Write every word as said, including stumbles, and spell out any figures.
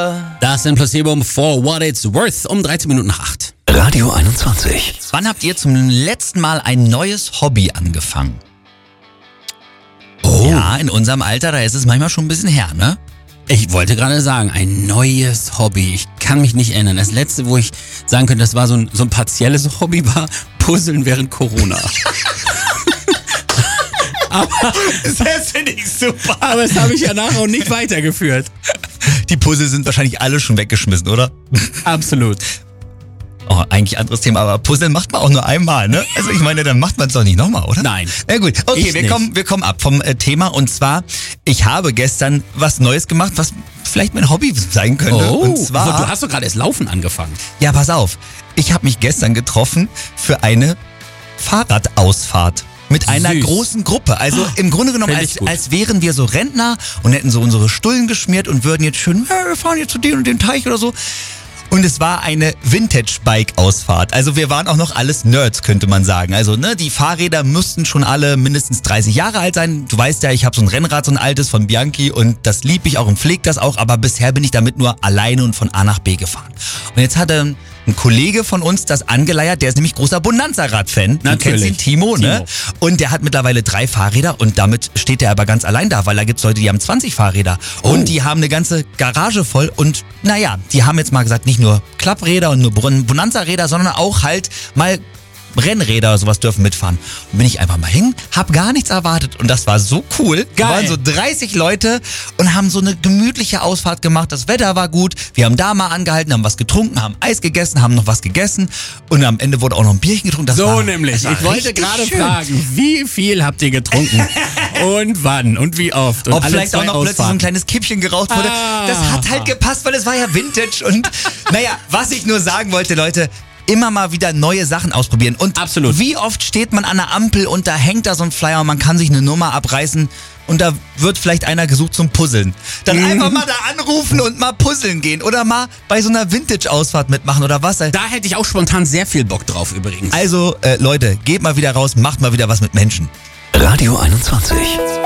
Das sind Placebo for What It's Worth um dreizehn Minuten nach acht. Radio einundzwanzig. Wann habt ihr zum letzten Mal ein neues Hobby angefangen? Oh. Ja, in unserem Alter, da ist es manchmal schon ein bisschen her, ne? Ich wollte gerade sagen, ein neues Hobby. Ich kann mich nicht erinnern. Das letzte, wo ich sagen könnte, das war so ein, so ein partielles Hobby, war Puzzeln während Corona. aber, Das finde ich super. aber das habe ich ja nachher auch nicht weitergeführt. Die Puzzle sind wahrscheinlich alle schon weggeschmissen, oder? Absolut. Oh, eigentlich anderes Thema, aber Puzzeln macht man auch nur einmal, ne? Also ich meine, dann macht man es doch nicht nochmal, oder? Nein. Na gut, okay, Ich wir nicht. kommen, wir kommen ab vom äh, Thema und zwar, ich habe gestern was Neues gemacht, was vielleicht mein Hobby sein könnte. Oh, und zwar, du hast doch gerade erst Laufen angefangen. ja, pass auf, ich habe mich gestern getroffen für eine Fahrradausfahrt. Mit einer Süß. großen Gruppe. Also im Grunde genommen, Find ich als, gut. als wären wir so Rentner und hätten so unsere Stullen geschmiert und würden jetzt schön, ja, wir fahren jetzt zu dem und dem Teich oder so. Und es war eine Vintage-Bike-Ausfahrt. Also wir waren auch noch alles Nerds, könnte man sagen. Also ne, die Fahrräder müssten schon alle mindestens dreißig Jahre alt sein. Du weißt ja, ich habe so ein Rennrad, so ein altes von Bianchi und das lieb ich auch und pfleg das auch. Aber bisher bin ich damit nur alleine und von A nach B gefahren. Und jetzt hatte ein Kollege von uns das angeleiert, der ist nämlich großer Bonanza-Rad-Fan. Du kennst Natürlich. ihn, Timo, ne? Timo. Und der hat mittlerweile drei Fahrräder und damit steht er aber ganz allein da, weil da gibt's Leute, die haben zwanzig Fahrräder. Oh. Und die haben eine ganze Garage voll und naja, die haben jetzt mal gesagt, nicht nur Klappräder und nur Bon- Bonanza-Räder, sondern auch halt mal Rennräder oder sowas dürfen mitfahren. Und bin ich einfach mal hin, hab gar nichts erwartet und das war so cool. Wir Geil. waren so dreißig Leute und haben so eine gemütliche Ausfahrt gemacht. Das Wetter war gut, wir haben da mal angehalten, haben was getrunken, haben Eis gegessen, haben noch was gegessen und am Ende wurde auch noch ein Bierchen getrunken. Das So war, nämlich. das war Ich wollte richtig gerade schön. fragen, wie viel habt ihr getrunken? Und wann? Und wie oft? Und Ob alle vielleicht auch zwei noch plötzlich so ein Ausfahrten. kleines Kippchen geraucht wurde. Ah. Das hat halt gepasst, weil es war ja Vintage. Und naja, was ich nur sagen wollte, Leute, immer mal wieder neue Sachen ausprobieren. Und Absolut. wie oft steht man an der Ampel und da hängt da so ein Flyer und man kann sich eine Nummer abreißen und da wird vielleicht einer gesucht zum Puzzeln. Dann Mhm. einfach mal da anrufen und mal puzzeln gehen oder mal bei so einer Vintage-Ausfahrt mitmachen oder was. Da hätte ich auch spontan sehr viel Bock drauf übrigens. Also, äh, Leute, geht mal wieder raus, macht mal wieder was mit Menschen. Radio einundzwanzig.